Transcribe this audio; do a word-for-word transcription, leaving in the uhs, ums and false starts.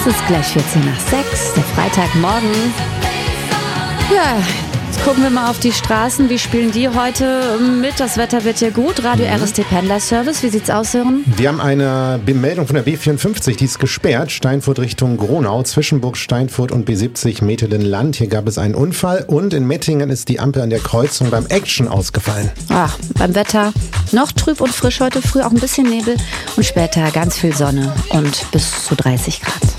ist gleich vierzehn nach sechs, der Freitagmorgen. Ja, jetzt gucken wir mal auf die Straßen. Wie spielen die heute mit? Das Wetter wird ja gut. Radio mhm. R S T Pendler-Service. Wie sieht's aus, Sören? Wir haben eine Bemeldung von der B vierundfünfzig, die ist gesperrt. Steinfurt Richtung Gronau, zwischen Burg Steinfurt und B siebzig Metelen-Land. Hier gab es einen Unfall und in Mettingen ist die Ampel an der Kreuzung beim Action ausgefallen. Ach, beim Wetter noch trüb und frisch heute früh, auch ein bisschen Nebel und später ganz viel Sonne und bis zu dreißig Grad.